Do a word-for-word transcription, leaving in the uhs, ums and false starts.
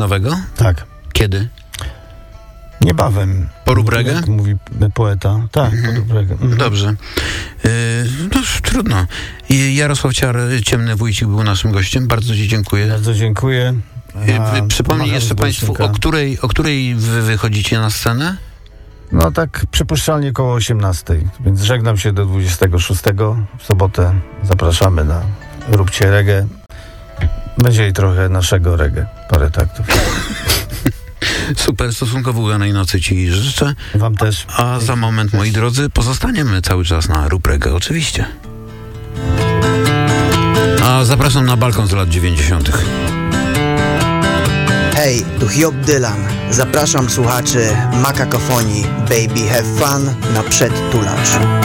nowego? Tak. Kiedy? Niebawem. Porób reggae? Jak mówi poeta. Tak, mhm. porób reggae. Mhm. Dobrze. Yy, no, trudno. I Jarosław Ciar, Ciemny Wójcik, był naszym gościem. Bardzo ci dziękuję. Bardzo dziękuję. Yy, przypomnij jeszcze państwu, o której, o której wy wychodzicie na scenę? No tak przypuszczalnie koło osiemnastej, więc żegnam się do dwudziestego szóstego. W sobotę zapraszamy na Róbcie Reggae. Będzie i trochę naszego reggae. Parę taktów. Super, stosunkowo udanej nocy ci życzę. Wam też. A za moment, moi drodzy, pozostaniemy cały czas na Rób Reggae, oczywiście. A zapraszam na balkon z lat dziewięćdziesiątych. Hej, tu Hiob Dylan. Zapraszam słuchaczy Makakofonii Baby Have Fun na przedtulacz.